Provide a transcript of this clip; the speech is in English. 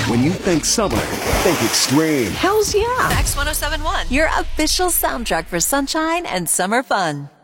When you think summer, think extreme. Hells yeah. X1071. Your official soundtrack for sunshine and summer fun.